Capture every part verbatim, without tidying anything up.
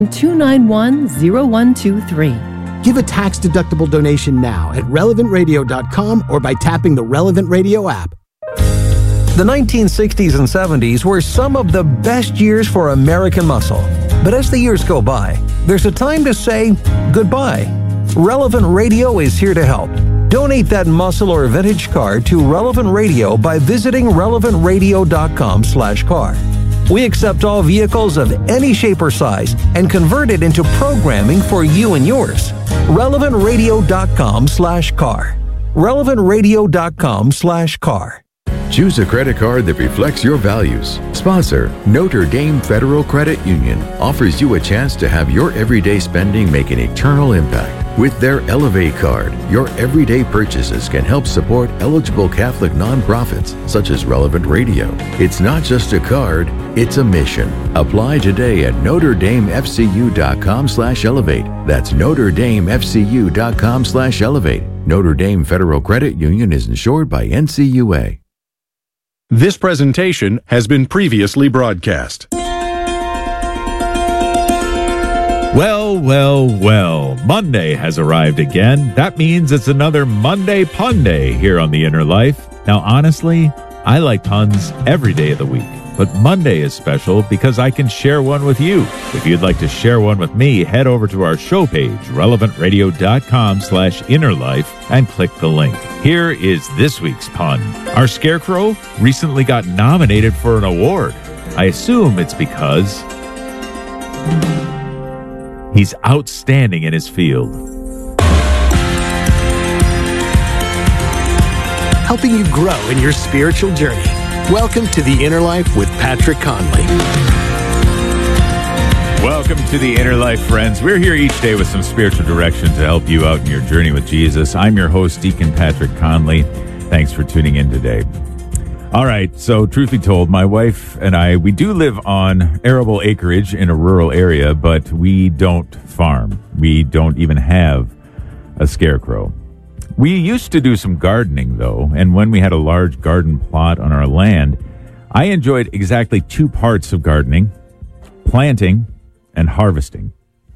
two nine one, zero one two three. Give a tax-deductible donation now at relevant radio dot com or by tapping the Relevant Radio app. The nineteen sixties and seventies were some of the best years for American muscle. But as the years go by, there's a time to say goodbye. Relevant Radio is here to help. Donate that muscle or vintage car to Relevant Radio by visiting relevant radio dot com slash car. We accept all vehicles of any shape or size and convert it into programming for you and yours. relevant radio dot com slash car. relevant radio dot com slash car. Choose a credit card that reflects your values. Sponsor, Notre Dame Federal Credit Union, offers you a chance to have your everyday spending make an eternal impact. With their Elevate card, your everyday purchases can help support eligible Catholic nonprofits such as Relevant Radio. It's not just a card, it's a mission. Apply today at notre dame f c u dot com slash elevate. That's notre dame f c u dot com slash elevate. Notre Dame Federal Credit Union is insured by N C U A. This presentation has been previously broadcast. Well, well, well, Monday has arrived again. That means it's another Monday Pun Day here on The Inner Life. Now, honestly, I like puns every day of the week, but Monday is special because I can share one with you. If you'd like to share one with me, head over to our show page, relevant radio dot com slash inner life, and click the link. Here is this week's pun. Our scarecrow recently got nominated for an award. I assume it's because he's outstanding in his field. Helping you grow in your spiritual journey. Welcome to The Inner Life with Patrick Conley. Welcome to The Inner Life, friends. We're here each day with some spiritual direction to help you out in your journey with Jesus. I'm your host, Deacon Patrick Conley. Thanks for tuning in today. All right, so truth be told, my wife and I, we do live on arable acreage in a rural area, but we don't farm. We don't even have a scarecrow. We used to do some gardening, though, and when we had a large garden plot on our land, I enjoyed exactly two parts of gardening: planting and harvesting.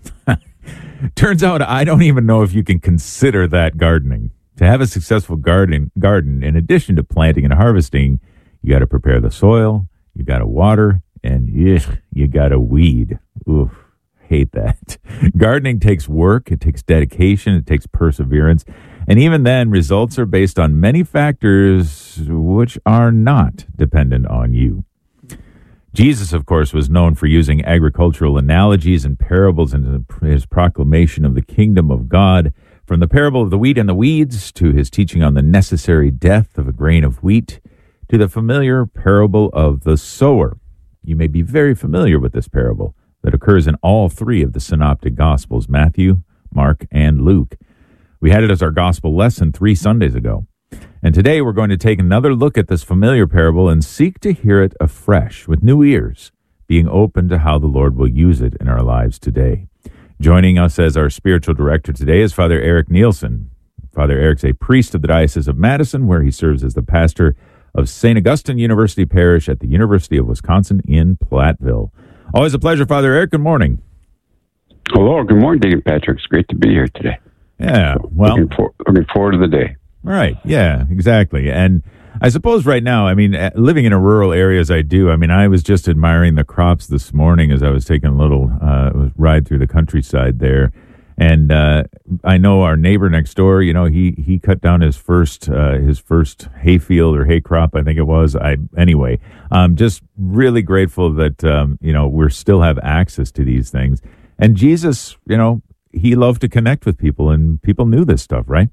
Turns out I don't even know if you can consider that gardening. To have a successful garden, garden, in addition to planting and harvesting, you got to prepare the soil, you got to water, and ugh, you got to weed. Oof, hate that. Gardening takes work, it takes dedication, it takes perseverance, and even then, results are based on many factors which are not dependent on you. Jesus, of course, was known for using agricultural analogies and parables in his proclamation of the kingdom of God. From the parable of the wheat and the weeds, to his teaching on the necessary death of a grain of wheat, to the familiar parable of the sower. You may be very familiar with this parable that occurs in all three of the synoptic gospels, Matthew, Mark, and Luke. We had it as our gospel lesson three Sundays ago. And today we're going to take another look at this familiar parable and seek to hear it afresh with new ears, being open to how the Lord will use it in our lives today. Joining us as our spiritual director today is Father Eric Nielsen. Father Eric's a priest of the Diocese of Madison, where he serves as the pastor of Saint Augustine University Parish at the University of Wisconsin in Platteville. Always a pleasure, Father Eric. Good morning. Hello. Good morning, Deacon Patrick. It's great to be here today. Yeah, well... Looking, for, looking forward to the day. Right, yeah, exactly. And I suppose right now, I mean, living in a rural area as I do, I mean, I was just admiring the crops this morning as I was taking a little uh, ride through the countryside there. And uh, I know our neighbor next door, you know, he he cut down his first uh, his first hayfield or hay crop, I think it was. I Anyway, I'm just really grateful that, um, you know, we still have access to these things. And Jesus, you know, he loved to connect with people, and people knew this stuff, right?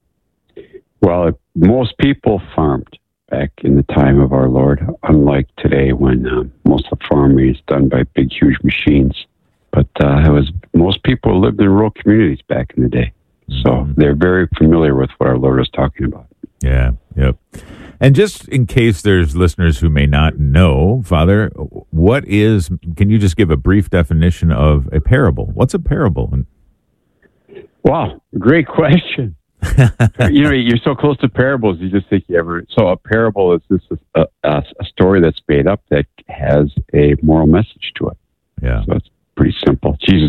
Well, most people farmed back in the time of our Lord, unlike today when um, most of the farming is done by big, huge machines. But uh, it was most people lived in rural communities back in the day, so mm-hmm. they're very familiar with what our Lord is talking about. Yeah, yep. And just in case there's listeners who may not know, Father, what is? Can you just give a brief definition of a parable? What's a parable? Wow, great question. You know, you're so close to parables, you just think you ever. So a parable is this a, a, a story that's made up that has a moral message to it. Yeah. So it's pretty simple. Jesus